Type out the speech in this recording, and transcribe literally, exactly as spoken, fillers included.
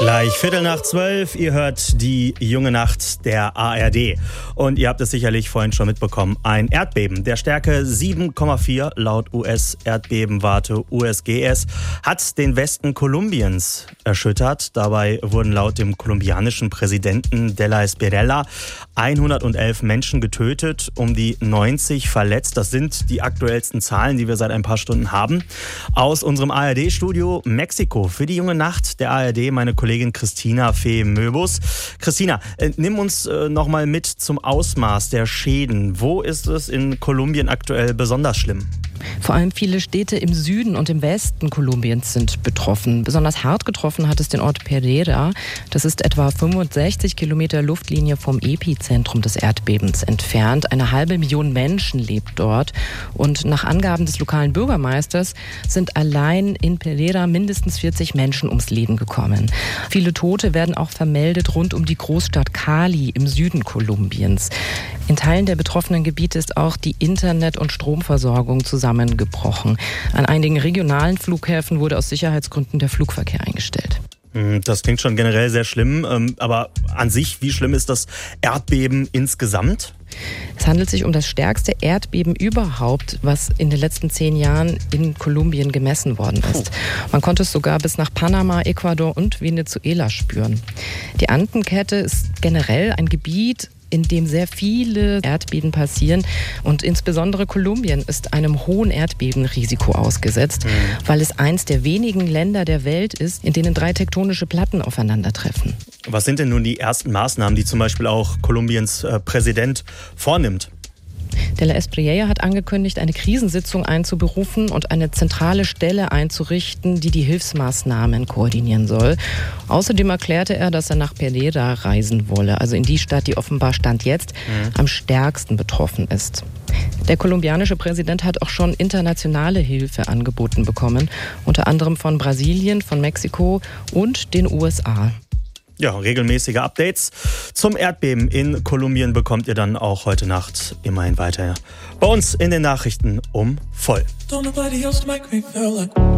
Gleich Viertel nach zwölf, ihr hört die junge Nacht der A R D. Und ihr habt es sicherlich vorhin schon mitbekommen, ein Erdbeben der Stärke sieben Komma vier laut U S-Erdbebenwarte U S G S hat den Westen Kolumbiens erschüttert. Dabei wurden laut dem kolumbianischen Präsidenten de la Espriella hundertelf Menschen getötet, um die neunzig verletzt. Das sind die aktuellsten Zahlen, die wir seit ein paar Stunden haben. Aus unserem A R D-Studio Mexiko für die junge Nacht der A R D meine Kollegin Christina Fee-Möbus. Christina, äh, nimm uns äh, noch mal mit zum Ausmaß der Schäden. Wo ist es in Kolumbien aktuell besonders schlimm? Vor allem viele Städte im Süden und im Westen Kolumbiens sind betroffen. Besonders hart getroffen hat es den Ort Pereira. Das ist etwa fünfundsechzig Kilometer Luftlinie vom Epizentrum des Erdbebens entfernt. Eine halbe Million Menschen lebt dort. Und nach Angaben des lokalen Bürgermeisters sind allein in Pereira mindestens vierzig Menschen ums Leben gekommen. Viele Tote werden auch vermeldet rund um die Großstadt Cali im Süden Kolumbiens. In Teilen der betroffenen Gebiete ist auch die Internet- und Stromversorgung zusammengebrochen. An einigen regionalen Flughäfen wurde aus Sicherheitsgründen der Flugverkehr eingestellt. Das klingt schon generell sehr schlimm, aber an sich, wie schlimm ist das Erdbeben insgesamt? Es handelt sich um das stärkste Erdbeben überhaupt, was in den letzten zehn Jahren in Kolumbien gemessen worden ist. Man konnte es sogar bis nach Panama, Ecuador und Venezuela spüren. Die Andenkette ist generell ein Gebiet, in dem sehr viele Erdbeben passieren. Und insbesondere Kolumbien ist einem hohen Erdbebenrisiko ausgesetzt, mhm. weil es eins der wenigen Länder der Welt ist, in denen drei tektonische Platten aufeinandertreffen. Was sind denn nun die ersten Maßnahmen, die zum Beispiel auch Kolumbiens äh, Präsident vornimmt? De la Espriella hat angekündigt, eine Krisensitzung einzuberufen und eine zentrale Stelle einzurichten, die die Hilfsmaßnahmen koordinieren soll. Außerdem erklärte er, dass er nach Pereira reisen wolle, also in die Stadt, die offenbar Stand jetzt mhm. am stärksten betroffen ist. Der kolumbianische Präsident hat auch schon internationale Hilfe angeboten bekommen, unter anderem von Brasilien, von Mexiko und den U S A. Ja, regelmäßige Updates zum Erdbeben in Kolumbien bekommt ihr dann auch heute Nacht immerhin weiter bei uns in den Nachrichten um voll. Don't nobody else make me feel like